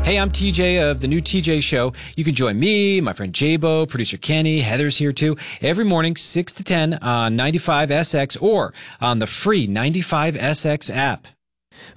Hey, I'm TJ of The New TJ Show. You can join me, my friend Jabo, producer Kenny, Heather's here too, every morning, 6 to 10 on 95SX or on the free 95SX app.